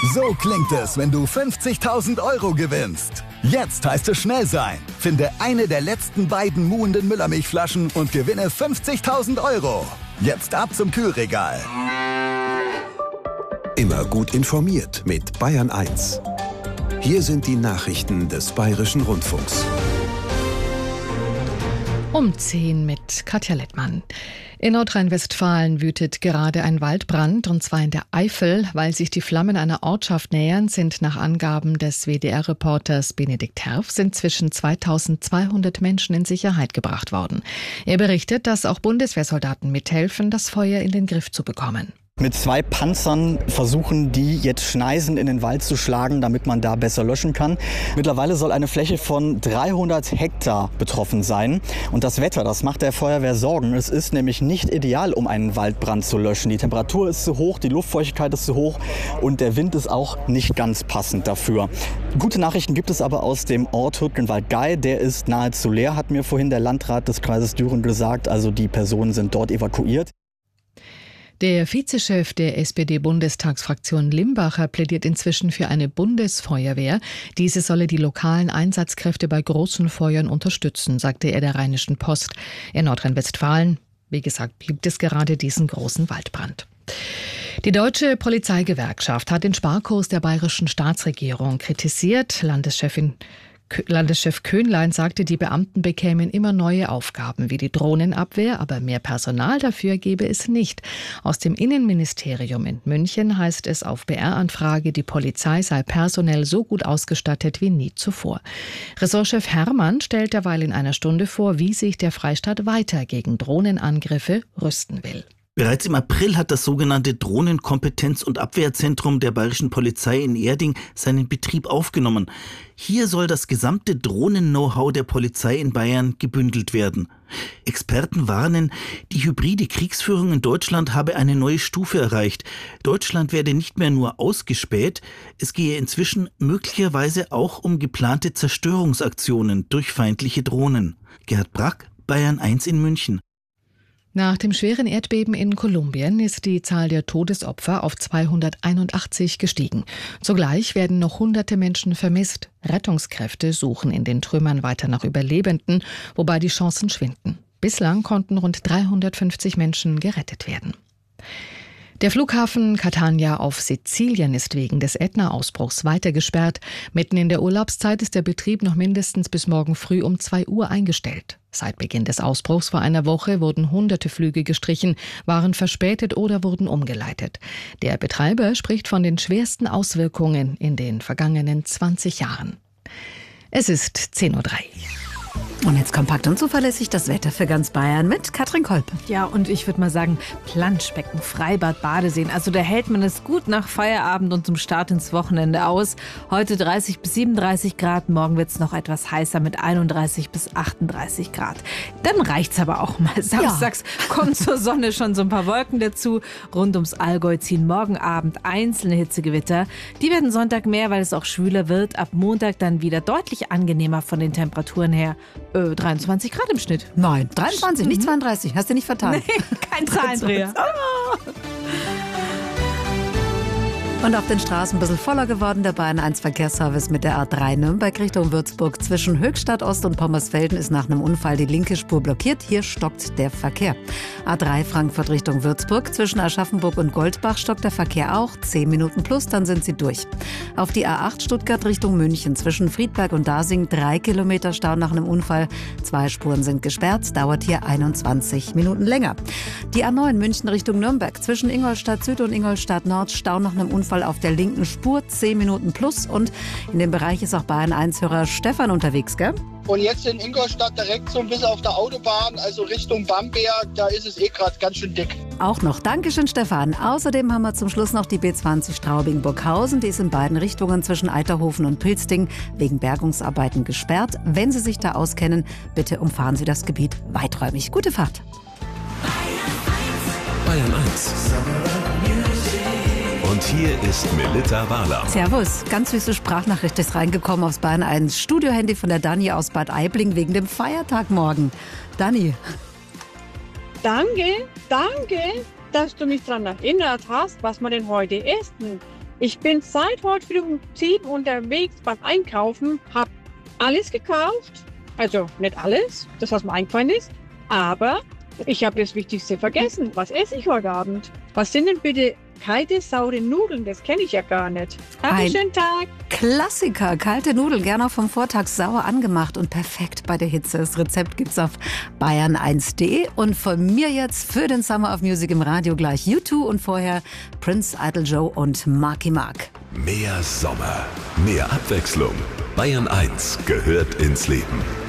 So klingt es, wenn du 50.000 € gewinnst. Jetzt heißt es schnell sein. Finde eine der letzten beiden muhenden Müllermilchflaschen und gewinne 50.000 €. Jetzt ab zum Kühlregal. Immer gut informiert mit Bayern 1. Hier sind die Nachrichten des Bayerischen Rundfunks. Um 10 mit Katja Lettmann. In Nordrhein-Westfalen wütet gerade ein Waldbrand, und zwar in der Eifel. Weil sich die Flammen einer Ortschaft nähern, sind nach Angaben des WDR-Reporters Benedikt Herf inzwischen 2200 Menschen in Sicherheit gebracht worden. Er berichtet, dass auch Bundeswehrsoldaten mithelfen, das Feuer in den Griff zu bekommen. Mit 2 Panzern versuchen die jetzt Schneisen in den Wald zu schlagen, damit man da besser löschen kann. Mittlerweile soll eine Fläche von 300 Hektar betroffen sein. Und das Wetter, das macht der Feuerwehr Sorgen. Es ist nämlich nicht ideal, um einen Waldbrand zu löschen. Die Temperatur ist zu hoch, die Luftfeuchtigkeit ist zu hoch und der Wind ist auch nicht ganz passend dafür. Gute Nachrichten gibt es aber aus dem Ort Hürtgenwald-Gey. Der ist nahezu leer, hat mir vorhin der Landrat des Kreises Düren gesagt. Also die Personen sind dort evakuiert. Der Vizechef der SPD-Bundestagsfraktion Limbacher plädiert inzwischen für eine Bundesfeuerwehr. Diese solle die lokalen Einsatzkräfte bei großen Feuern unterstützen, sagte er der Rheinischen Post. In Nordrhein-Westfalen, wie gesagt, gibt es gerade diesen großen Waldbrand. Die Deutsche Polizeigewerkschaft hat den Sparkurs der bayerischen Staatsregierung kritisiert. Landeschef Köhnlein sagte, die Beamten bekämen immer neue Aufgaben wie die Drohnenabwehr, aber mehr Personal dafür gebe es nicht. Aus dem Innenministerium in München heißt es auf BR-Anfrage, die Polizei sei personell so gut ausgestattet wie nie zuvor. Ressortchef Herrmann stellt derweil in einer Stunde vor, wie sich der Freistaat weiter gegen Drohnenangriffe rüsten will. Bereits im April hat das sogenannte Drohnenkompetenz- und Abwehrzentrum der Bayerischen Polizei in Erding seinen Betrieb aufgenommen. Hier soll das gesamte Drohnen-Know-how der Polizei in Bayern gebündelt werden. Experten warnen, die hybride Kriegsführung in Deutschland habe eine neue Stufe erreicht. Deutschland werde nicht mehr nur ausgespäht, es gehe inzwischen möglicherweise auch um geplante Zerstörungsaktionen durch feindliche Drohnen. Gerhard Brack, Bayern 1 in München. Nach dem schweren Erdbeben in Kolumbien ist die Zahl der Todesopfer auf 281 gestiegen. Zugleich werden noch hunderte Menschen vermisst. Rettungskräfte suchen in den Trümmern weiter nach Überlebenden, wobei die Chancen schwinden. Bislang konnten rund 350 Menschen gerettet werden. Der Flughafen Catania auf Sizilien ist wegen des Ätna-Ausbruchs weiter gesperrt. Mitten in der Urlaubszeit ist der Betrieb noch mindestens bis morgen früh um 2 Uhr eingestellt. Seit Beginn des Ausbruchs vor einer Woche wurden hunderte Flüge gestrichen, waren verspätet oder wurden umgeleitet. Der Betreiber spricht von den schwersten Auswirkungen in den vergangenen 20 Jahren. Es ist 10:03 Uhr. Und jetzt kompakt und zuverlässig das Wetter für ganz Bayern mit Katrin Kolpe. Ja, und ich würde mal sagen, Planschbecken, Freibad, Badeseen. Also da hält man es gut nach Feierabend und zum Start ins Wochenende aus. Heute 30 bis 37 Grad, morgen wird es noch etwas heißer mit 31 bis 38 Grad. Dann reicht's aber auch mal. Samstags kommt zur Sonne schon so ein paar Wolken dazu. Rund ums Allgäu ziehen morgen Abend einzelne Hitzegewitter. Die werden Sonntag mehr, weil es auch schwüler wird. Ab Montag dann wieder deutlich angenehmer von den Temperaturen her. 23 Grad im Schnitt. Nein, 23, nicht 32. Hast du nicht vertan? Nee, kein Zahlendreher. Und auf den Straßen ein bisschen voller geworden. Der Bayern 1 Verkehrsservice mit der A3 Nürnberg Richtung Würzburg. Zwischen Höchstadt Ost und Pommersfelden ist nach einem Unfall die linke Spur blockiert. Hier stockt der Verkehr. A3 Frankfurt Richtung Würzburg. Zwischen Aschaffenburg und Goldbach stockt der Verkehr auch. 10 Minuten plus, dann sind sie durch. Auf die A8 Stuttgart Richtung München. Zwischen Friedberg und Dasing 3 Kilometer Stau nach einem Unfall. 2 Spuren sind gesperrt. Dauert hier 21 Minuten länger. Die A9 München Richtung Nürnberg. Zwischen Ingolstadt Süd und Ingolstadt Nord Stau nach einem Unfall auf der linken Spur, 10 Minuten plus. Und in dem Bereich ist auch Bayern 1-Hörer Stefan unterwegs, gell? Und jetzt in Ingolstadt direkt so ein bisschen auf der Autobahn, also Richtung Bamberg, da ist es gerade ganz schön dick. Auch noch. Dankeschön, Stefan. Außerdem haben wir zum Schluss noch die B20 Straubing-Burghausen. Die ist in beiden Richtungen zwischen Eiterhofen und Pilsting wegen Bergungsarbeiten gesperrt. Wenn Sie sich da auskennen, bitte umfahren Sie das Gebiet weiträumig. Gute Fahrt. Bayern 1. Und hier ist Melitta Wahler. Servus, ganz süße Sprachnachricht ist reingekommen aufs Bayern 1 Studiohandy von der Dani aus Bad Aibling wegen dem Feiertag morgen. Dani. Danke, dass du mich daran erinnert hast, was wir denn heute essen. Ich bin seit heute früh um 7 unterwegs beim Einkaufen, habe alles gekauft. Also nicht alles, das was mir eingefallen ist, aber ich habe das Wichtigste vergessen. Was esse ich heute Abend? Was sind denn bitte kalte, saure Nudeln? Das kenne ich ja gar nicht. Habt einen schönen Tag. Klassiker, kalte Nudeln, gerne auch vom Vortag sauer angemacht und perfekt bei der Hitze. Das Rezept gibt's auf bayern1.de. Und von mir jetzt für den Summer of Music im Radio gleich U2 und vorher Prince, Idol Joe und Marky Mark. Mehr Sommer, mehr Abwechslung. Bayern 1 gehört ins Leben.